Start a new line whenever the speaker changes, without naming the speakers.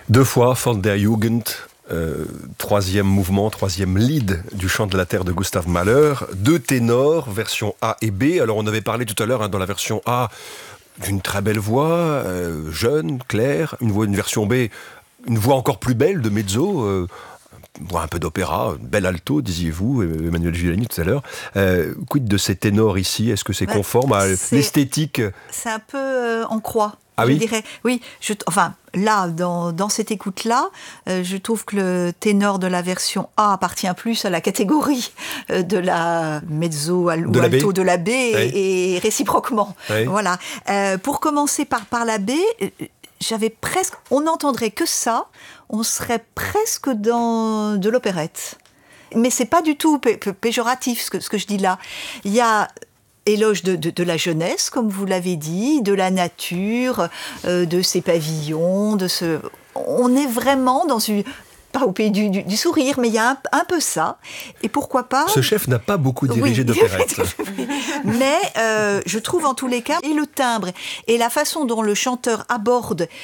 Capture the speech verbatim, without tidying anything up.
Deux fois, von der Jugend, euh, troisième mouvement, troisième lead du chant de la terre de Gustav Mahler. Deux ténors, version A et B. Alors on avait parlé tout à l'heure hein, dans la version A d'une très belle voix, euh, jeune, claire. Une voix, une version B, une voix encore plus belle de mezzo. Euh, un peu d'opéra, bel alto, disiez-vous, Emmanuel Villani tout à l'heure. Euh, quid de ces ténors ici? Est-ce que c'est bah, conforme à c'est, l'esthétique?
C'est un peu euh, en croix,
ah
je
oui
dirais. Oui, je, enfin, là, dans, dans cette écoute-là, euh, je trouve que le ténor de la version A appartient plus à la catégorie euh, de la mezzo al- ou
de
alto
la
de la B
oui.
et, et réciproquement. Oui. Voilà. Euh, pour commencer par, par la B, euh, j'avais presque, on n'entendrait que ça, on serait presque dans de l'opérette. Mais c'est pas du tout pé- pé- péjoratif ce que, ce que je dis là. Il y a éloge de, de, de la jeunesse, comme vous l'avez dit, de la nature, euh, de ses pavillons, de ce... On est vraiment dans une... Pas au pays du, du, du sourire, mais il y a un, un peu ça. Et pourquoi pas...
Ce chef n'a pas beaucoup dirigé oui. d'opérette.
Mais euh, je trouve en tous les cas, et le timbre, et la façon dont le chanteur aborde